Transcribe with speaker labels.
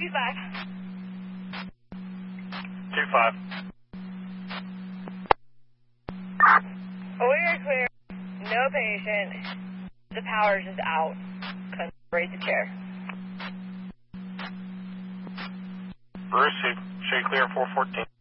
Speaker 1: 25.
Speaker 2: We are clear. No patient. The power's just out. Couldn't raise the chair.
Speaker 1: Bruce, should clear 414.